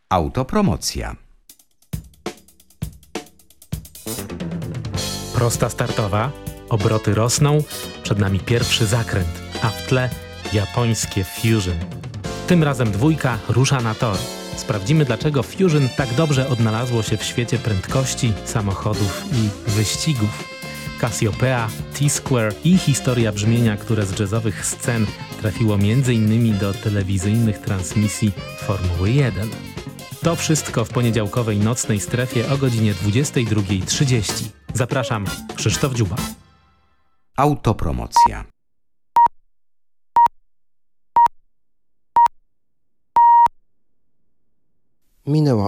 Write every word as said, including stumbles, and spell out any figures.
Autopromocja. Prosta startowa, obroty rosną, przed nami pierwszy zakręt, a w tle japońskie Fusion. Tym razem dwójka rusza na tor. Sprawdzimy, dlaczego Fusion tak dobrze odnalazło się w świecie prędkości, samochodów i wyścigów. Cassiopeia, T-Square i historia brzmienia, które z jazzowych scen trafiło między innymi do telewizyjnych transmisji Formuły jeden. To wszystko w poniedziałkowej nocnej strefie o godzinie dwudziestej drugiej trzydzieści. Zapraszam, Krzysztof Dziuba. Autopromocja. Minęła